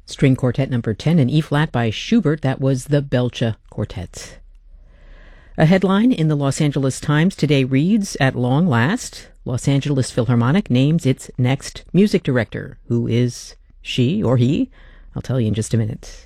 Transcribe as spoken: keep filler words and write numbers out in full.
String Quartet number ten in E-flat by Schubert. That was the Belcher Quartet. A headline in the Los Angeles Times today reads, "At long last, Los Angeles Philharmonic names its next music director." Who is she or he? I'll tell you in just a minute.